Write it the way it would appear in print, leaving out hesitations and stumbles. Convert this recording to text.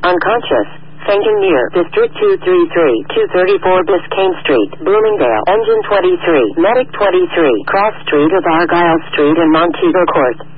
unconscious. Fainting near District 233, 234 Biscayne Street, Bloomingdale. Engine 23, Medic 23, Cross Street of Argyle Street and Montego Court.